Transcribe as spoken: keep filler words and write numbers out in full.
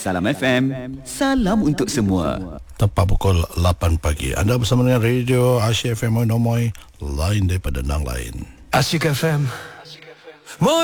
Salam F M, salam untuk semua. Tepat pukul lapan pagi. Anda bersama dengan Radio Asyik F M Moy Nomoy, lain daripada nang lain. Asyik F M.